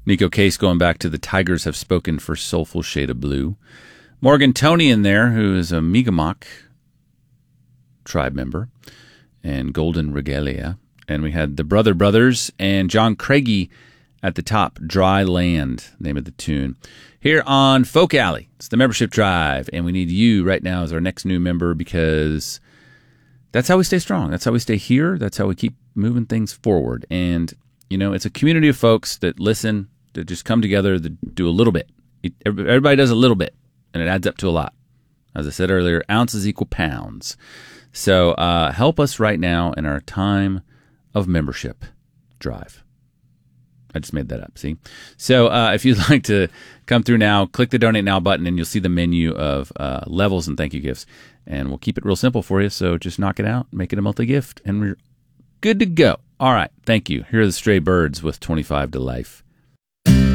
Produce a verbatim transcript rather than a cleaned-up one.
Nico Case going back to the Tigers have spoken for Soulful Shade of Blue. Morgan Tony in there, who is a Mi'kmaq tribe member, and Golden Regalia. And we had the Brother Brothers and John Craigie at the top, Dry Land, name of the tune. Here on Folk Alley, it's the membership drive, and we need you right now as our next new member because that's how we stay strong. That's how we stay here. That's how we keep moving things forward. And, you know, it's a community of folks that listen, that just come together, that do a little bit. Everybody does a little bit, and it adds up to a lot. As I said earlier, ounces equal pounds. So uh, help us right now in our time of membership drive. I just made that up, see? So uh, if you'd like to come through now, click the Donate Now button, and you'll see the menu of uh, levels and thank you gifts. And we'll keep it real simple for you, so just knock it out, make it a monthly gift, and we're good to go. All right, thank you. Here are the Stray Birds with twenty-five to Life.